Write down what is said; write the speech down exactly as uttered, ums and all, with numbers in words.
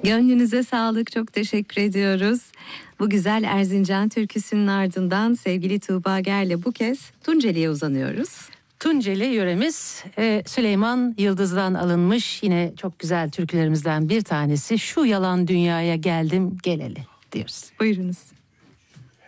Gönlünüze sağlık, çok teşekkür ediyoruz. Bu güzel Erzincan türküsünün ardından sevgili Tuğba Ger'le bu kez Tunceli'ye uzanıyoruz. Tunceli yöremiz e, Süleyman Yıldız'dan alınmış yine çok güzel türkülerimizden bir tanesi. Şu yalan dünyaya geldim geleli diyoruz. Buyurunuz.